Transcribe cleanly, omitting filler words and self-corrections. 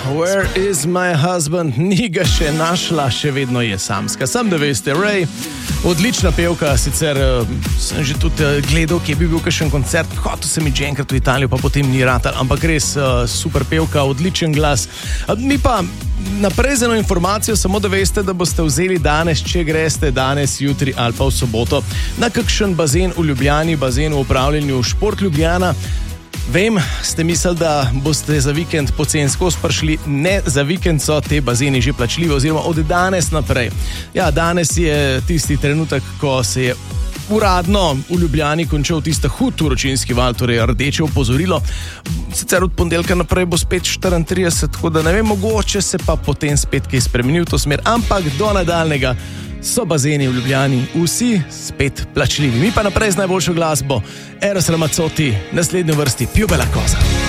Where is my husband? Ni ga še našla, še vedno je samska. Sam da veste, Ray, odlična pevka, sicer sem že tudi gledal, kje bi bil kakšen koncert, hotel sem iti že enkrat v Italijo, pa potem ni ratal, ampak res super pevka, odličen glas. Mi pa naprej z eno informacijo, samo da veste, da boste vzeli danes, če greste danes, jutri ali pa v soboto, na kakšen bazen v Ljubljani, bazen v upravljanju Šport Ljubljana. Vem, ste mislili, da boste za vikend poceni skozi prišli. Ne, za vikend so te bazeni že plačljivi, oziroma od danes naprej. Ja, danes je tisti trenutek, ko se je uradno v Ljubljani končal tisti hud vročinski val, torej rdeče opozorilo. Sicer od ponedeljka naprej bo spet 34, tako da ne vem, mogoče se pa potem spet kaj spremeni v to smer, ampak do nadaljnega so bazeni v Ljubljani vsi spet plačljivi. Mi pa naprej z najboljšo glasbo. Eros Ramazzotti, naslednjo vrsti Più bella cosa.